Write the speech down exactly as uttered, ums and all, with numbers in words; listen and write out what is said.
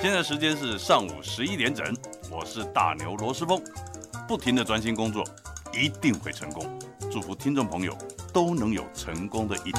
现在时间是上午十一点整，我是大牛罗斯峰，不停的专心工作，一定会成功。祝福听众朋友都能有成功的一天。